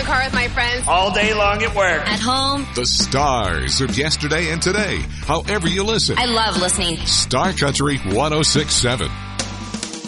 car with my friends. All day long at work. At home. The stars of yesterday and today. However you listen. I love listening. Star Country 106.7.